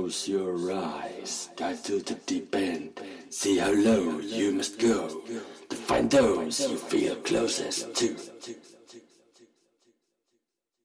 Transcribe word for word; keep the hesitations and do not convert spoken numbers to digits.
Close your eyes, dive to the deep end. See how low you must go to find those you feel closest to.